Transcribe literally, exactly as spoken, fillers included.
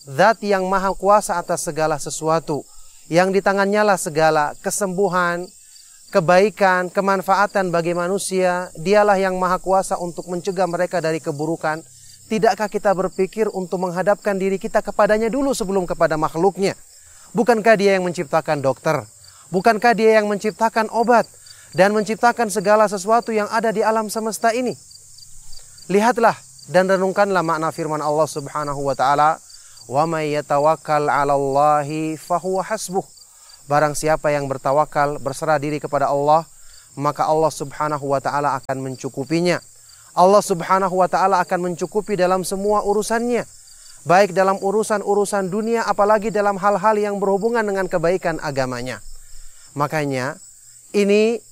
Zat yang maha kuasa atas segala sesuatu, yang di tangannya lah segala kesembuhan, kebaikan, kemanfaatan bagi manusia. Dialah yang maha kuasa untuk mencegah mereka dari keburukan. Tidakkah kita berpikir untuk menghadapkan diri kita kepadanya dulu sebelum kepada makhluknya? Bukankah dia yang menciptakan dokter? Bukankah dia yang menciptakan obat? Dan menciptakan segala sesuatu yang ada di alam semesta ini? Lihatlah dan renungkanlah makna firman Allah subhanahu wa ta'ala. Wa may yatawakkal 'alallahi fahuwa hasbuh. Barang siapa yang bertawakal, berserah diri kepada Allah, maka Allah subhanahu wa ta'ala akan mencukupinya. Allah subhanahu wa ta'ala akan mencukupi dalam semua urusannya. Baik dalam urusan-urusan dunia, apalagi dalam hal-hal yang berhubungan dengan kebaikan agamanya. Makanya, ini